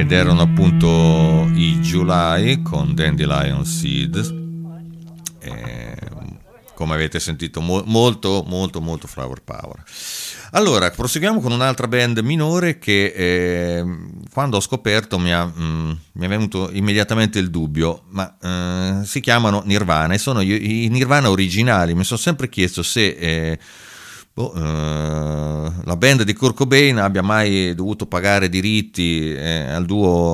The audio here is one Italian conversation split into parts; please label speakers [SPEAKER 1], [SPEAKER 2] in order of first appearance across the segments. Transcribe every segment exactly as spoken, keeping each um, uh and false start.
[SPEAKER 1] ed erano appunto i July con Dandelion Seed, eh, come avete sentito mo- molto molto molto flower power. Allora proseguiamo con un'altra band minore che eh, quando ho scoperto mi, ha, mh, mi è venuto immediatamente il dubbio, ma eh, si chiamano Nirvana e sono i, i Nirvana originali. Mi sono sempre chiesto se eh, Boh, eh, la band di Kurt Cobain abbia mai dovuto pagare diritti eh, al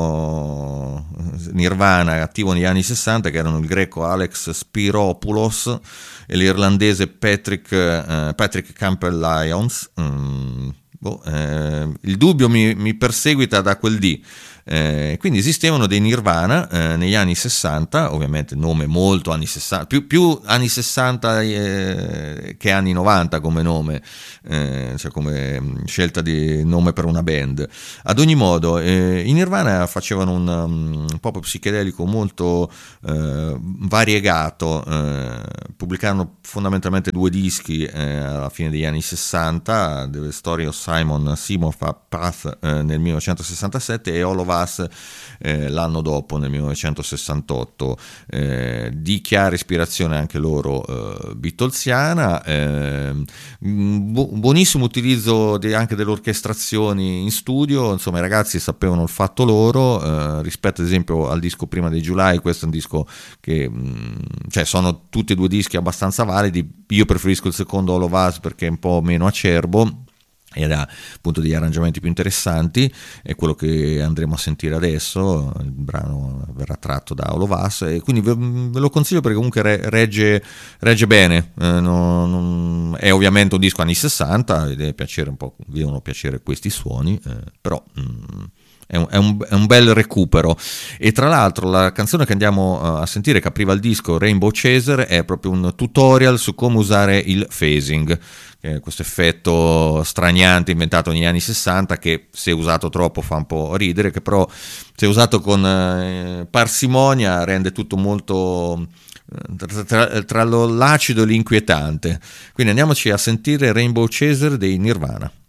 [SPEAKER 1] duo Nirvana attivo negli anni sessanta, che erano il greco Alex Spiropoulos e l'irlandese Patrick, eh, Patrick Campbell-Lyons. Mm, boh, eh, il dubbio mi, mi perseguita da quel dì. Eh, quindi esistevano dei Nirvana eh, negli anni sessanta, ovviamente nome molto anni sessanta, più, più anni sessanta eh, che anni novanta come nome, eh, cioè come scelta di nome per una band. Ad ogni modo, eh, i Nirvana facevano un, um, un pop psichedelico molto eh, variegato, eh, pubblicarono fondamentalmente due dischi eh, alla fine degli anni sessanta, The Story of Simon Simon Path eh, nel millenovecentosessantasette e All of Us eh, l'anno dopo nel millenovecentosessantotto, eh, di chiara ispirazione anche loro eh, beatlesiana, eh, bu- buonissimo utilizzo de- anche delle orchestrazioni in studio, insomma i ragazzi sapevano il fatto loro, eh, rispetto ad esempio al disco prima dei July. Questo è un disco che mh, cioè sono tutti e due dischi abbastanza validi, io preferisco il secondo All of Us perché è un po' meno acerbo ed ha appunto degli arrangiamenti più interessanti, è quello che andremo a sentire adesso. Il brano verrà tratto da All of Us e quindi ve, ve lo consiglio perché comunque re, regge, regge bene, eh, non, non, è ovviamente un disco anni sessanta ed è piacere un po', vi devono piacere questi suoni, eh, però mh, È un, è, un, è un bel recupero. E tra l'altro la canzone che andiamo a sentire, che apriva il disco, Rainbow Chaser, è proprio un tutorial su come usare il phasing, eh, questo effetto straniante inventato negli anni sessanta che se usato troppo fa un po' ridere, che però se usato con eh, parsimonia rende tutto molto tra, tra, tra l'acido e l'inquietante. Quindi andiamoci a sentire Rainbow Chaser dei Nirvana.